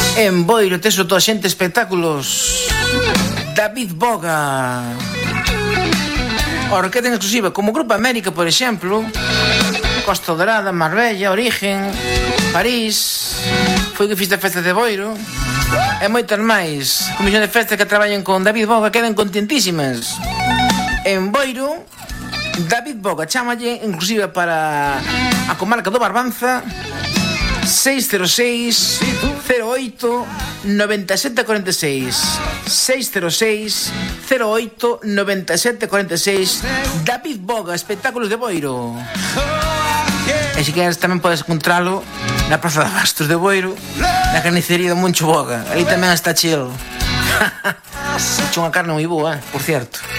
En Boiro teso toda xente espectáculos. David Boga. Orquesta en exclusiva, como Grupo América, por exemplo, Costa Dorada, Marbella, Origen, París. Foi que fiz a festa de Boiro. E moitas máis. Comisión de festas que traballan con David Boga quedan contentísimas. En Boiro, David Boga chámalle inclusive para a comarca do Barbanza. 606 08 97 46 606 08 97 46. David Boga, espectáculos de Boiro. E se queres tamén podes encontralo na Praza de Bastos de Boiro, na carnicería do Moncho Boga. Ali tamén está chill. Hecho unha carne moi boa, por cierto.